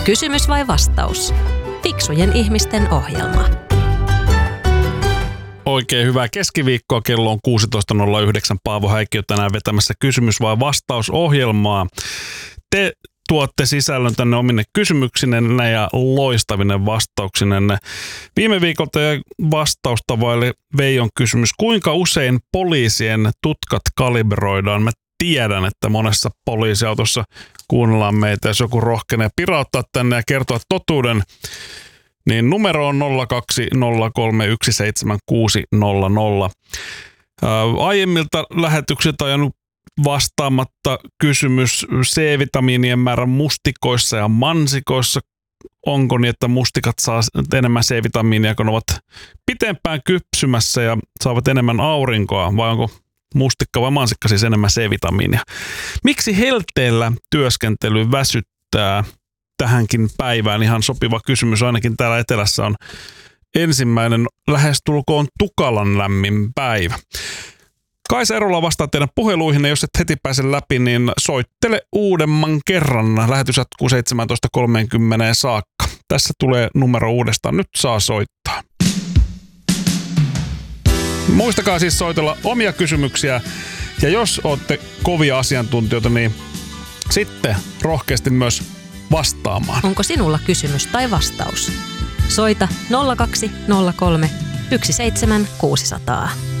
Kysymys vai vastaus? Fiksujen ihmisten ohjelma. Oikein hyvää keskiviikkoa. Kello on 16.09. Paavo Häikkiö tänään vetämässä kysymys vai vastausohjelmaa. Te tuotte sisällön tänne omine kysymyksinenne ja loistavinen vastauksinenne. Viime viikolta jäi vastausta vaille Veijon kysymys. Kuinka usein poliisien tutkat kalibroidaan? Mä tiedän, että monessa poliisiautossa kuunnellaan meitä. Jos joku rohkenee pirauttaa tänne ja kertoa totuuden, niin numero on 0203176600. Aiemmilta lähetyksiltä on jäänyt vastaamatta kysymys C-vitamiinien määrän mustikoissa ja mansikoissa. Onko niin, että mustikat saa enemmän C-vitamiinia, kun ovat pitempään kypsymässä ja saavat enemmän aurinkoa, vai onko mustikka vai mansikka siis enemmän C-vitamiinia? Miksi helteellä työskentely väsyttää? Tähänkin päivään ihan sopiva kysymys, ainakin täällä etelässä on ensimmäinen lähestulkoon tukalan lämmin päivä. Kaisa Erola vastaa teidän puheluihin, ja jos et heti pääse läpi, niin soittele uudemman kerran. Lähetys jatkuu 17.30 saakka. Tässä tulee numero uudestaan. Nyt saa soittaa. Muistakaa siis soitella omia kysymyksiä, ja jos olette kovia asiantuntijoita, niin sitten rohkeasti myös vastaamaan. Onko sinulla kysymys tai vastaus? Soita 0203 17600.